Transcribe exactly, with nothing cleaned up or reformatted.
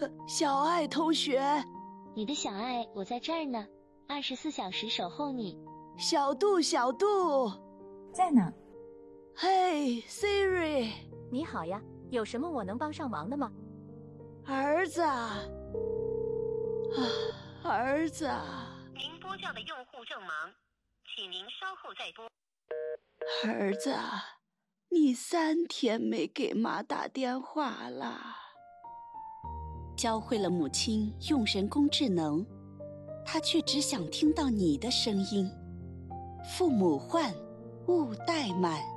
小爱同学， 你的小爱，我在这儿呢，二十四小时守候你。 小杜，小杜， 在呢。 嘿 ，Siri， 你好呀，有什么我能帮上忙的吗？ 儿子啊，啊，儿子啊！ 您拨叫的用户正忙，请您稍后再拨。 儿子啊，你三天没给妈打电话啦。 教会了母亲用人工智能，她却只想听到你的声音。父母唤，勿怠慢。